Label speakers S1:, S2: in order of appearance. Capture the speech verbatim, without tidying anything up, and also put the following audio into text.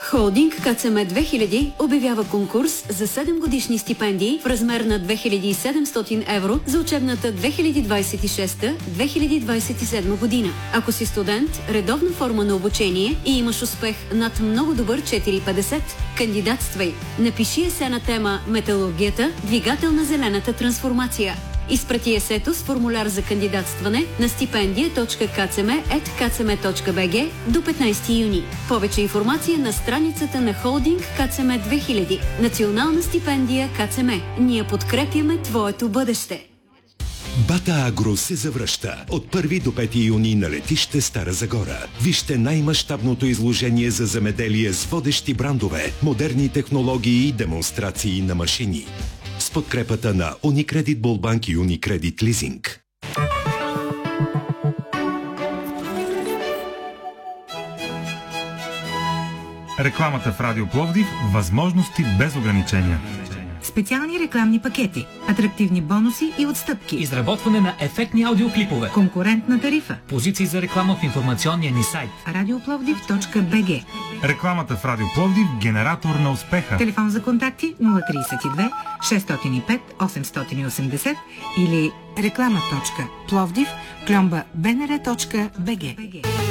S1: Холдинг КЦМ две хиляди обявява конкурс за седем годишни стипендии в размер на две хиляди и седемстотин евро за учебната две хиляди двадесет и шеста - две хиляди двадесет и седма година. Ако си студент, редовна форма на обучение и имаш успех над много добър четири петдесет, кандидатствай. Напиши есе на тема "Металургията, двигател на зелената трансформация". Изпрати есето с формуляр за кандидатстване на стипендия точка к ц м ет к ц м точка б г до петнадесети юни. Повече информация на страницата на Холдинг КЦМ две хиляди. Национална стипендия КЦМ. Ние подкрепяме твоето бъдеще.
S2: Бата Агро се завръща от първи до пети юни на летище Стара Загора. Вижте най-мащабното изложение за земеделие с водещи брандове, модерни технологии и демонстрации на машини. С подкрепата на Unicredit Bullbank и Unicredit Leasing.
S3: Рекламата в Радио Пловдив – възможности без ограничения.
S4: Специални рекламни пакети, атрактивни бонуси и отстъпки.
S5: Изработване на ефектни аудиоклипове.
S4: Конкурентна тарифа.
S5: Позиции за реклама в информационния ни сайт.
S4: радиопловдив точка б г.
S3: Рекламата в Радио Пловдив – генератор на успеха.
S4: Телефон за контакти нула тридесет и две шестстотин и пет осемстотин и осемдесет или реклама точка пловдив кльомба б н р точка б г.